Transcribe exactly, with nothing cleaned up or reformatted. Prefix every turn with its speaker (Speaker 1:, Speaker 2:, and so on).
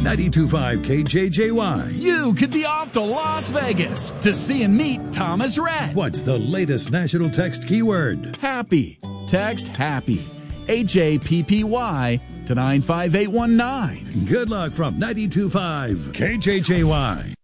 Speaker 1: ninety-two point five K J J Y.
Speaker 2: You could be off to Las Vegas to see and meet Thomas Rhett.
Speaker 1: What's the latest national text keyword?
Speaker 2: Happy. Text HAPPY. H A P P Y to nine five eight one nine.
Speaker 1: Good luck from ninety-two point five K J J Y.